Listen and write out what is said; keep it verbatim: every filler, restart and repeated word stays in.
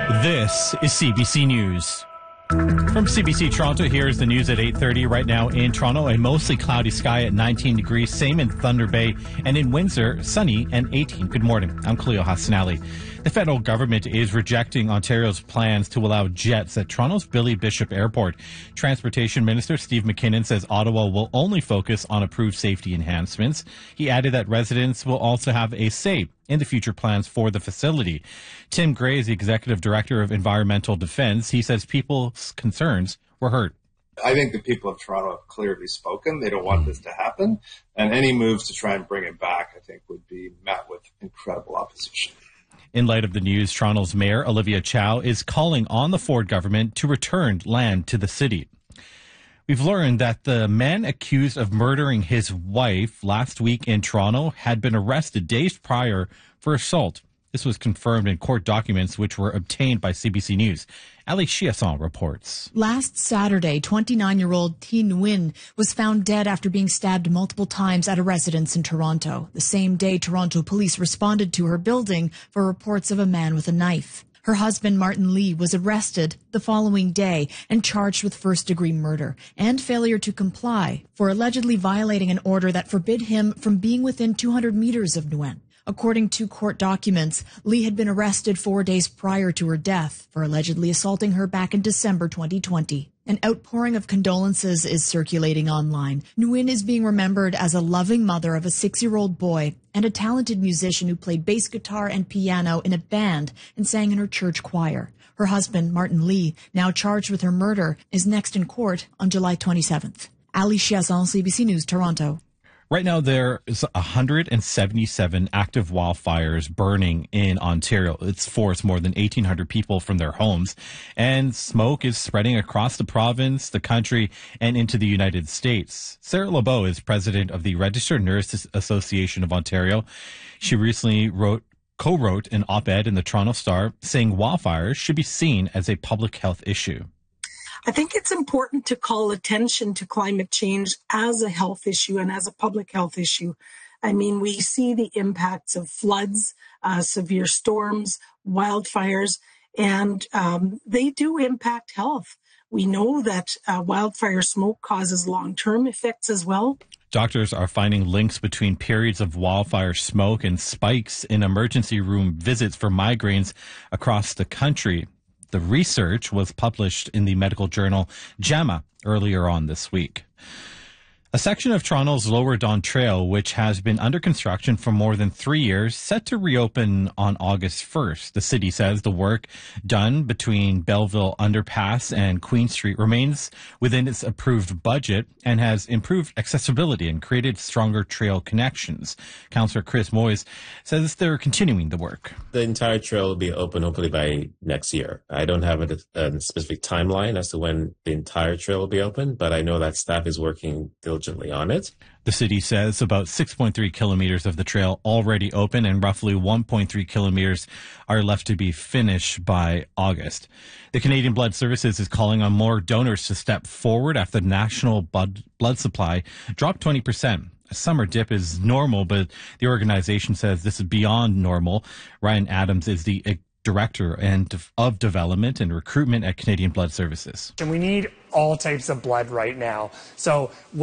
This is C B C News. From C B C Toronto, here's the news at eight thirty. Right now in Toronto, a mostly cloudy sky at nineteen degrees. Same in Thunder Bay. And in Windsor, sunny and eighteen. Good morning. I'm Khalil Hassanali. The federal government is rejecting Ontario's plans to allow jets at Toronto's Billy Bishop Airport. Transportation Minister Steve McKinnon says Ottawa will only focus on approved safety enhancements. He added that residents will also have a say in the future plans for the facility. Tim Gray is the Executive Director of Environmental Defence. He says people's concerns were heard. I think the people of Toronto have clearly spoken. They don't want this to happen. And any moves to try and bring it back, I think, would be met with incredible opposition. In light of the news, Toronto's Mayor Olivia Chow is calling on the Ford government to return land to the city. We've learned that the man accused of murdering his wife last week in Toronto had been arrested days prior for assault. This was confirmed in court documents which were obtained by C B C News. Ali Chiasson reports. Last Saturday, twenty-nine-year-old Thi Nguyen was found dead after being stabbed multiple times at a residence in Toronto. The same day, Toronto police responded to her building for reports of a man with a knife. Her husband, Martin Lee, was arrested the following day and charged with first-degree murder and failure to comply for allegedly violating an order that forbid him from being within two hundred meters of Nguyen. According to court documents, Lee had been arrested four days prior to her death for allegedly assaulting her back in December twenty twenty. An outpouring of condolences is circulating online. Nguyen is being remembered as a loving mother of a six-year-old boy and a talented musician who played bass guitar and piano in a band and sang in her church choir. Her husband, Martin Lee, now charged with her murder, is next in court on July twenty-seventh. Ali Chiasson, C B C News, Toronto. Right now, there is one hundred seventy-seven active wildfires burning in Ontario. It's forced more than eighteen hundred people from their homes, and smoke is spreading across the province, the country, and into the United States. Sarah Lebeau is president of the Registered Nurses Association of Ontario. She recently wrote co-wrote an op-ed in the Toronto Star saying wildfires should be seen as a public health issue. I think it's important to call attention to climate change as a health issue and as a public health issue. I mean, we see the impacts of floods, uh, severe storms, wildfires, and um, they do impact health. We know that uh, wildfire smoke causes long-term effects as well. Doctors are finding links between periods of wildfire smoke and spikes in emergency room visits for migraines across the country. The research was published in the medical journal JAMA earlier on this week. A section of Toronto's Lower Don Trail, which has been under construction for more than three years, set to reopen on August first. The city says the work done between Belleville Underpass and Queen Street remains within its approved budget and has improved accessibility and created stronger trail connections. Councillor Chris Moyes says they're continuing the work. The entire trail will be open hopefully by next year. I don't have a, a specific timeline as to when the entire trail will be open, but I know that staff is working diligently on it. The city says about six point three kilometers of the trail already open and roughly one point three kilometers are left to be finished by August. The Canadian Blood Services is calling on more donors to step forward after the national blood, blood supply dropped twenty percent. A summer dip is normal, but the organization says this is beyond normal. Ryan Adams is the Director and of Development and Recruitment at Canadian Blood Services. And we need all types of blood right now. So